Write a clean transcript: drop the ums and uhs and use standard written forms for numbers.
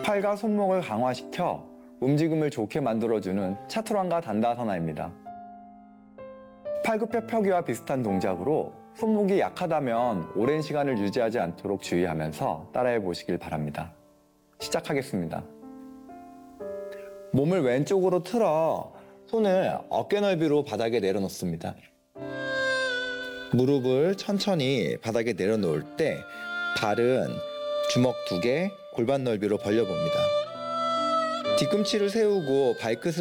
팔과 손목을 강화시켜 움직임을 좋게 만들어주는 차투란가 단다아사나입니다. 팔굽혀 펴기와 비슷한 동작으로 손목이 약하다면 오랜 시간을 유지하지 않도록 주의하면서 따라해 보시길 바랍니다. 시작하겠습니다. 몸을 왼쪽으로 틀어 손을 어깨 넓이로 바닥에 내려놓습니다. 무릎을 천천히 바닥에 내려놓을 때 발은 주먹 2개, 골반 넓이로 벌려봅니다. 뒤꿈치를 세우고 발끝을